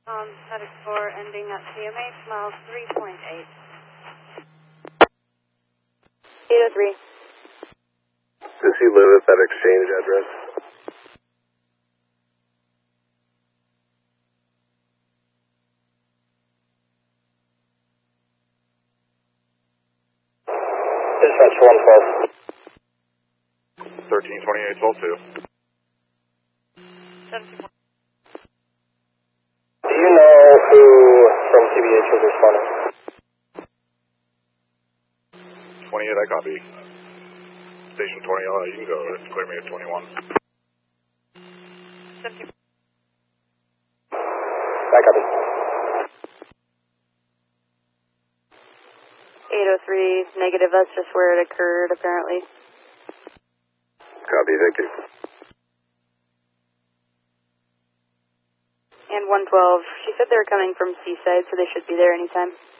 Static 4 ending at CMH, miles 3.8. 803. Does he live at that exchange address? Dispatch 112. 1328, 12-2. 17. Do you know who from CBH was responding? 28, I copy. Station 20, you can go. It's clear me at 21. 17. I copy. 803, negative, that's just where it occurred, apparently. Copy, thank you. And 112, she said they were coming from Seaside, so they should be there anytime.